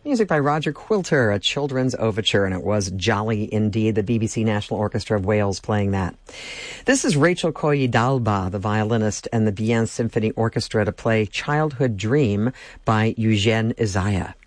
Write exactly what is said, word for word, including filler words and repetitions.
Music by Roger Quilter, a children's overture, and it was jolly indeed. The B B C National Orchestra of Wales playing that. This is Rachel Koyi-Dalba, the violinist, and the Bien Symphony Orchestra to play Childhood Dream by Eugene Isaiah.